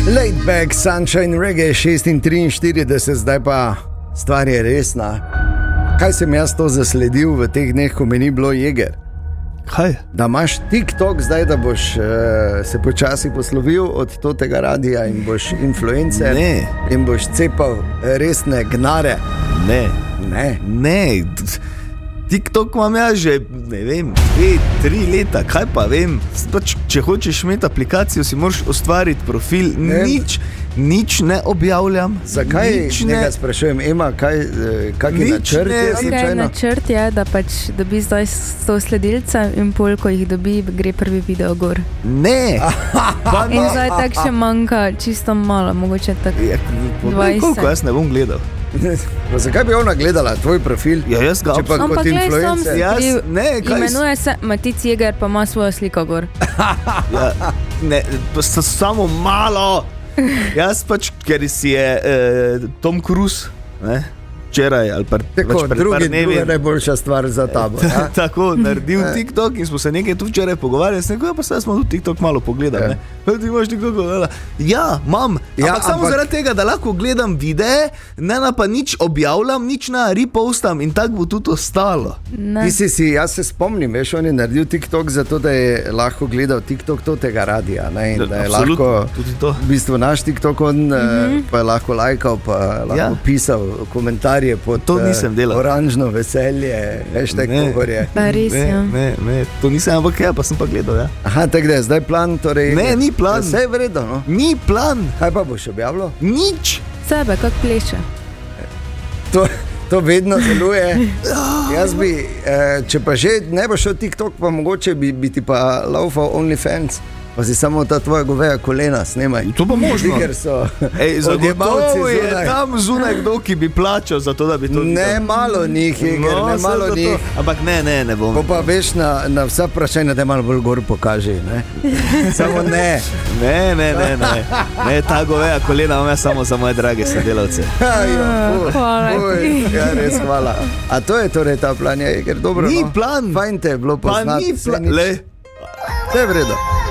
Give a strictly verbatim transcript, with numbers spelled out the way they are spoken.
Laid back, sunshine, reggae, šest triinštirideset, zdaj pa stvar je resna. Kaj sem jaz to zasledil v teh dneh, ko mi ni bilo jeger? Kaj? Da imaš TikTok zdaj, da boš uh, se počasi poslovil od tega radija in boš influencer. Ne. In boš cepal resne gnare. Ne. Ne. Ne. TikTok imam ja že, ne vem, dve, tri leta, kaj pa vem. Pač, če hočeš imeti aplikacijo, si moraš ustvariti profil. Ne. Nič, nič ne objavljam. Zakaj nič nekaj ne sprašujem, Ema, kaj, kak je načrt? Ne, okay, načrt je, da pač dobi zdaj sto sledilcev in pol, ko jih dobi, gre prvi video gor. Ne. In zdaj tak še manjka čisto malo, mogoče tak dvajset. Koliko jaz ne bom gledal? Pa zakaj bi ona gledala tvoj profil? Ja, jaz ga pa kot influencer. Jaz, ne, kaj imenuje se Matic Jeger, pa ima svojo sliko gor. Ja, ne, samo malo. Jaz pač, ker si je eh, Tom Cruise, ne, včeraj ali pa tako, pač pred drugi, par dnevi. Druga najboljša stvar za tabo. Ja? Tako, naredil TikTok in smo se nekaj tu včeraj pogovarjali. Sem rekel, ja, pa sedaj smo tu TikTok malo pogledali. Ja. Ti imaš TikTok, ja, imam. Ja, ampak samo ampak... zaradi tega, da lahko gledam videe, ne na pa nič objavljam, nič na repostam in tako bo tudi ostalo. Ti si si, jaz se spomnim, veš, on je naredil TikTok zato, da je lahko gledal TikTok tega radija. Ne? In da je lahko, tudi to. V bistvu naš TikTok, on mm-hmm. pa je lahko lajkal, pa lahko ja. pisal komentarje pod to nisem delal. Oranžno veselje, hashtag Pogorje. Pa res, ne, ja. Ne, ne, to nisem, ampak ja, pa sem pa gledal, ja. Aha, tako da je zdaj plan, torej... Ne, ni plan. Vse je vredno, no? Ni plan. Kaj pa boš objavljal? Nič. Sebe, kak pleše. To, to vedno deluje. Jaz bi, če pa že ne bo šel TikTok, pa mogoče bi, bi ti pa laufal OnlyFans. Pa si samo ta tvoja goveja kolena snemaj. To pa možno. Ker so Ej, zagotovo je tam zunaj kdo, ki bi plačal za to, da bi to videl. Ne malo njih, Jeger, no, ne malo njih. Ampak ne, ne, ne bom. Pa pa veš na, na vsa vprašanja, da malo bolj gor pokaži, ne? Samo ne. Ne, ne, ne, ne. Ne, ta goveja kolena imam jaz samo za moje drage sodelavce. Hvala ti. Ja, res hvala. A to je torej ta plan, Jeger, dobro, ni no? Plan. Fajn te je bilo poznati. Pa ni plan. Le. Vse je vredo.